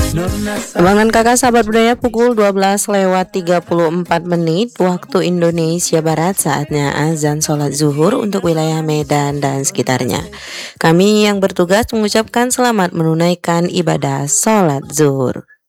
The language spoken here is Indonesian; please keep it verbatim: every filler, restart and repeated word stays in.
Abang dan kakak sahabat budaya, pukul dua belas lewat tiga puluh empat menit waktu Indonesia Barat, saatnya azan sholat zuhur untuk wilayah Medan dan sekitarnya. Kami yang bertugas mengucapkan selamat menunaikan ibadah sholat zuhur.